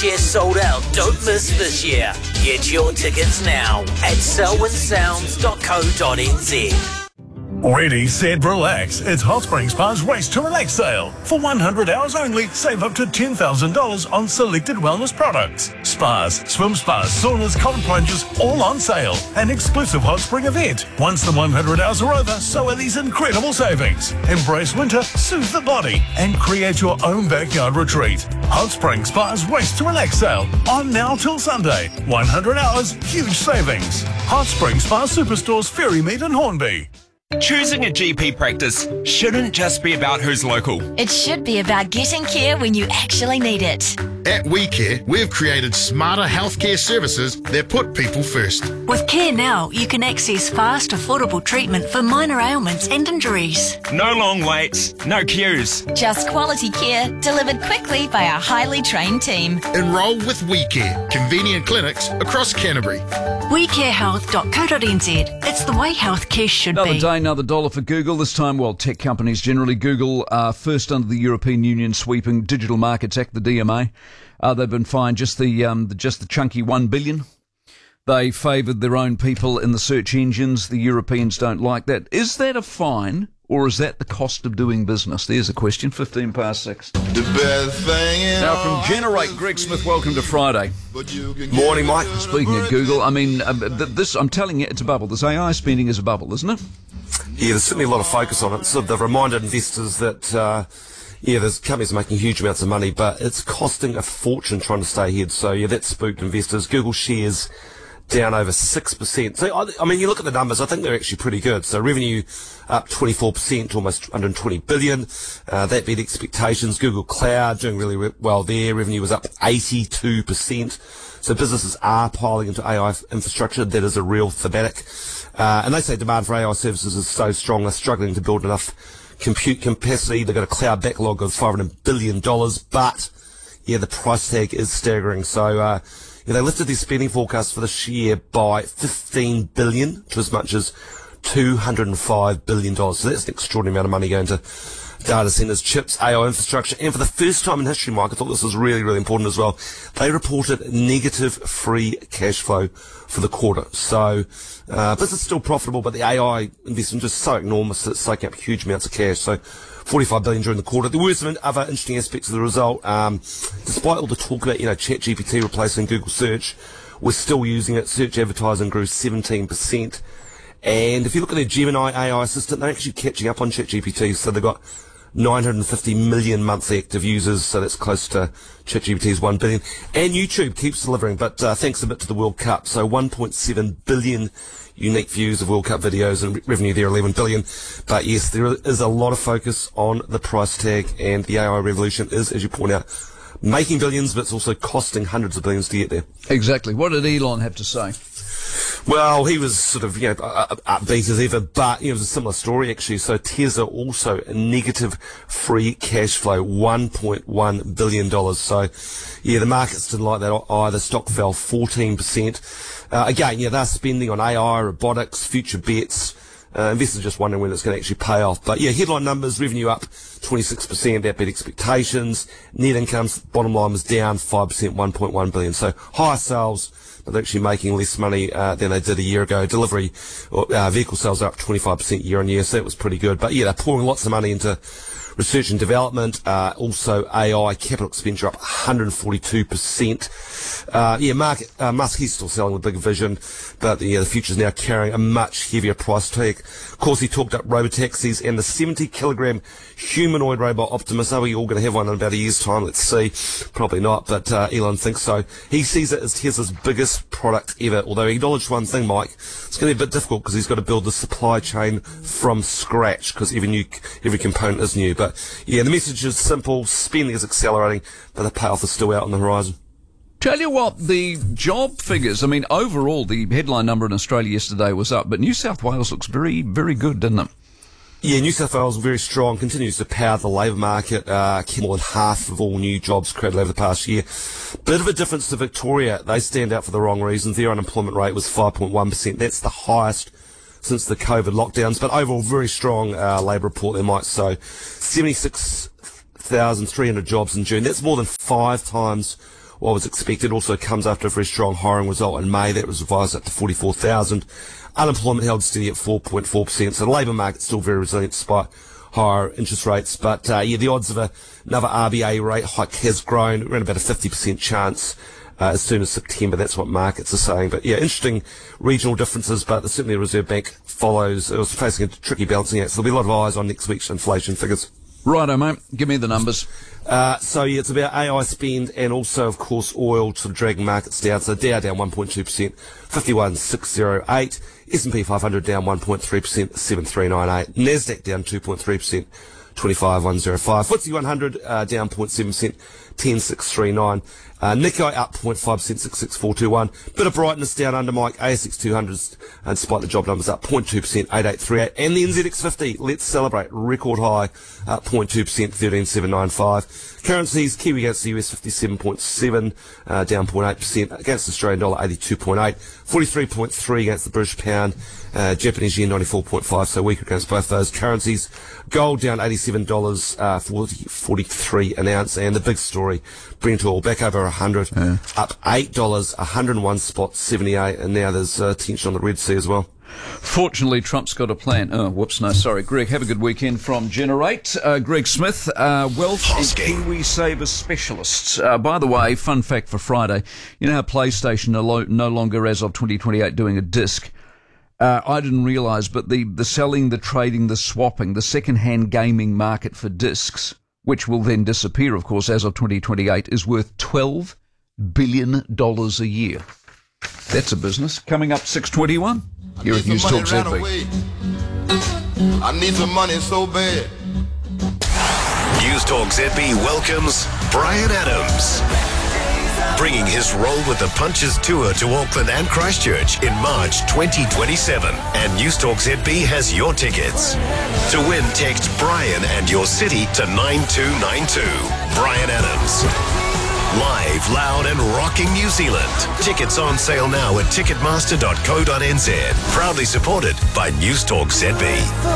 last year sold out. Don't miss this year. Get your tickets now at selwynsounds.co.nz. Ready, set, relax. It's Hot Springs Spa's Race to Relax sale. For 100 hours only, save up to $10,000 on selected wellness products. Spas, swim spas, saunas, cold plunges, all on sale. An exclusive hot spring event. Once the 100 hours are over, so are these incredible savings. Embrace winter, soothe the body, and create your own backyard retreat. Hot Springs Spa's Race to Relax sale. On now till Sunday. 100 hours, huge savings. Hot Springs Spa Superstores, Ferrymead and Hornby. Choosing a GP practice shouldn't just be about who's local. It should be about getting care when you actually need it. At WeCare, we've created smarter healthcare services that put people first. With Care Now, you can access fast, affordable treatment for minor ailments and injuries. No long waits, no queues. Just quality care delivered quickly by our highly trained team. Enrol with WeCare, convenient clinics across Canterbury. WeCareHealth.co.nz. It's the way healthcare should Another be. day, another dollar for Google. This time, well, tech companies generally. Google are first under the European Union sweeping Digital Markets Act, the DMA. They've been fined just the chunky $1 billion. They favoured their own people in the search engines. The Europeans don't like that. Is that a fine, or is that the cost of doing business? There's a question. 6:15. The best thing Now, from Generate, Greg Smith, welcome to Friday. Morning, Mike. Speaking of Google, I mean, this, I'm telling you, it's a bubble. This AI spending is a bubble, isn't it? Yeah, there's certainly a lot of focus on it. So they've reminded investors that, there's companies making huge amounts of money, but it's costing a fortune trying to stay ahead. So, yeah, that spooked investors. Google shares down over 6%. So, I mean, you look at the numbers, I think they're actually pretty good. So revenue up 24% to almost 120 billion. That beat expectations. Google Cloud doing really well there. Revenue was up 82%. So businesses are piling into AI infrastructure. That is a real thematic. And they say demand for AI services is so strong, they're struggling to build enough compute capacity. They've got a cloud backlog of $500 billion, but yeah, the price tag is staggering. So, they lifted their spending forecast for this year by $15 billion to as much as $205 billion. So that's an extraordinary amount of money going to data centers, chips, AI infrastructure. And for the first time in history, Mike, I thought this was really, really important as well. They reported negative free cash flow for the quarter. So, business is still profitable, but the AI investment is so enormous that it's soaking up huge amounts of cash. So, $45 billion during the quarter. There were some other interesting aspects of the result. Despite all the talk about, ChatGPT replacing Google Search, we're still using it. Search advertising grew 17%. And if you look at their Gemini AI assistant, they're actually catching up on ChatGPT. So they've got 950 million monthly active users. So that's close to ChatGPT's 1 billion. And YouTube keeps delivering, but thanks a bit to the World Cup. So 1.7 billion unique views of World Cup videos and revenue there, 11 billion. But yes, there is a lot of focus on the price tag, and the AI revolution is, as you point out, making billions, but it's also costing hundreds of billions to get there. Exactly. What did Elon have to say? Well, he was sort of, upbeat as ever, but it was a similar story actually. So Tesla also a negative free cash flow, $1.1 billion. So, yeah, the markets didn't like that either. Stock fell 14%. Again, they're spending on AI, robotics, future bets. Investors are just wondering when it's going to actually pay off. But yeah, headline numbers, revenue up 26%, that beat expectations. Net income, bottom line was down 5%, $1.1 billion. So higher sales, but they're actually making less money than they did a year ago. Delivery, vehicle sales are up 25% year on year, so that was pretty good. But yeah, they're pouring lots of money into research and development, also AI, capital expenditure up 142%. Musk, he's still selling with big vision, but the future's now carrying a much heavier price tag. Of course, he talked up robotaxis and the 70-kilogram humanoid robot Optimus. Are we all going to have one in about a year's time? Let's see. Probably not, but Elon thinks so. He sees it as Tesla's biggest product ever, although he acknowledged one thing, Mike. It's going to be a bit difficult because he's got to build the supply chain from scratch because every component is new. But yeah, the message is simple. Spending is accelerating, but the payoff is still out on the horizon. Tell you what, the job figures, I mean, overall, the headline number in Australia yesterday was up, but New South Wales looks very, very good, doesn't it? Yeah, New South Wales very strong, continues to power the labour market, more than half of all new jobs created over the past year. Bit of a difference to Victoria. They stand out for the wrong reasons. Their unemployment rate was 5.1%. That's the highest since the COVID lockdowns, but overall very strong labour report there, Mike. So 76,300 jobs in June. That's more than 5 times what was expected. Also comes after a very strong hiring result in May. That was revised up to 44,000. Unemployment held steady at 4.4%. So the labour market's still very resilient despite higher interest rates. But, the odds of another RBA rate hike has grown around about a 50% chance. As soon as September, that's what markets are saying. But yeah, interesting regional differences, but certainly the Reserve Bank follows. It was facing a tricky balancing act, so there'll be a lot of eyes on next week's inflation figures. Righto, mate. Give me the numbers. It's about AI spend and also, of course, oil to dragging markets down. So Dow down 1.2%, 51,608. S&P 500 down 1.3%, 7,398. Nasdaq down 2.3%. 25,105. FTSE 100 down 0.7%, 10,639. Nikkei up 0.5%, 66,421. Bit of brightness down under Mike. ASX 200, and despite the job numbers, up 0.2%, 8838. And the NZX 50, let's celebrate, record high, up 0.2%, 13,795. Currencies, Kiwi against the US 57.7, down 0.8%. Against the Australian dollar 82.8, 43.3 against the British pound. Japanese yen 94.5, so weaker against both those currencies. Gold down $87, 43 an ounce. And the big story, Brent oil back over 100, up $8, 101 spot 78, and now there's tension on the Red Sea as well. Fortunately, Trump's got a plan. Greg, have a good weekend from Generate. Greg Smith, Wealth and KiwiSaver Specialists. By the way, fun fact for Friday, you know how PlayStation are no longer, as of 2028, doing a disc? I didn't realise, but the selling, the trading, the swapping, the second-hand gaming market for discs, which will then disappear, of course, as of 2028, is worth $12 billion a year. That's a business. Coming up 6:21. Here at News Talk ZB. I need some money so bad. News Talk ZB welcomes Brian Adams, bringing his Roll with the Punches tour to Auckland and Christchurch in March 2027. And News Talk ZB has your tickets. To win, text Brian and your city to 9292. Brian Adams. Live, loud and rocking New Zealand. Tickets on sale now at ticketmaster.co.nz. Proudly supported by News Talk ZB.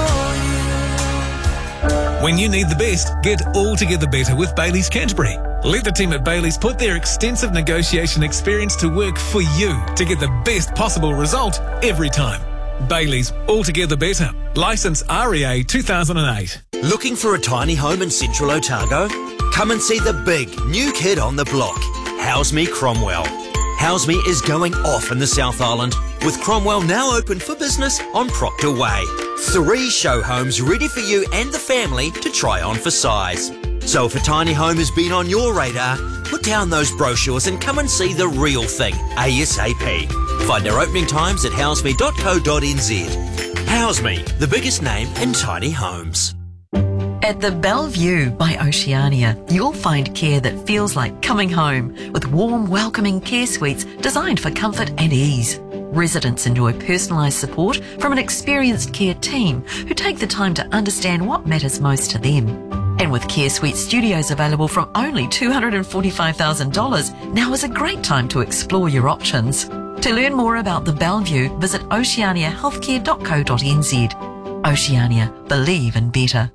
When you need the best, get altogether better with Bailey's Canterbury. Let the team at Bailey's put their extensive negotiation experience to work for you to get the best possible result every time. Bailey's, altogether better. Licence REA 2008. Looking for a tiny home in central Otago? Come and see the big new kid on the block, House Me Cromwell. House Me is going off in the South Island, with Cromwell now open for business on Proctor Way. 3 show homes ready for you and the family to try on for size. So if a tiny home has been on your radar, put down those brochures and come and see the real thing ASAP. Find our opening times at houseme.co.nz. House Me, the biggest name in tiny homes. At the Bellevue by Oceania, you'll find care that feels like coming home, with warm, welcoming care suites designed for comfort and ease. Residents enjoy personalised support from an experienced care team who take the time to understand what matters most to them. And with Care Suite Studios available from only $245,000, now is a great time to explore your options. To learn more about the Bellevue, visit oceaniahealthcare.co.nz. Oceania, believe in better.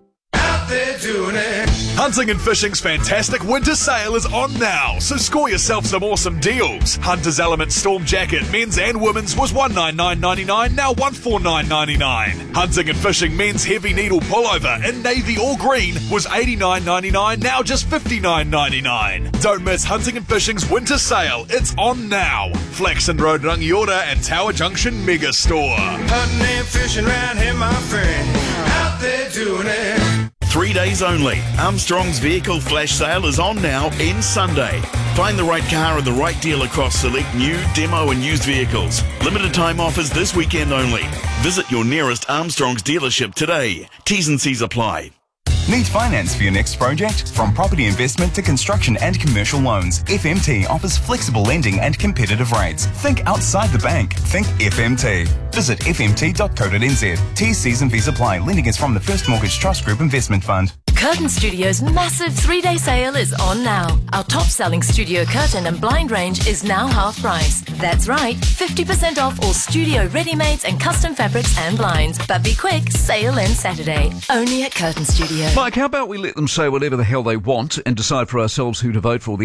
Hunting and Fishing's fantastic winter sale is on now, so score yourself some awesome deals. Hunter's Element Storm Jacket, men's and women's, was $199.99, now $149.99. Hunting and Fishing men's heavy needle pullover in navy or green was $89.99, now just $59.99. Don't miss Hunting and Fishing's winter sale, it's on now. Flaxon Road, Rangiora and Tower Junction Mega Store. Hunting and fishing round here, my friend. Out there doing it. 3 days only. Armstrong's vehicle flash sale is on now in Sunday. Find the right car and the right deal across select new, demo and used vehicles. Limited time offers this weekend only. Visit your nearest Armstrong's dealership today. T's and C's apply. Need finance for your next project? From property investment to construction and commercial loans, FMT offers flexible lending and competitive rates. Think outside the bank. Think FMT. Visit fmt.co.nz. T's, C's and V's apply. Lending is from the First Mortgage Trust Group Investment Fund. Curtain Studio's massive 3-day sale is on now. Our top-selling studio curtain and blind range is now half price. That's right, 50% off all studio ready-mades and custom fabrics and blinds. But be quick, sale ends Saturday. Only at Curtain Studio. Mike, how about we let them say whatever the hell they want and decide for ourselves who to vote for?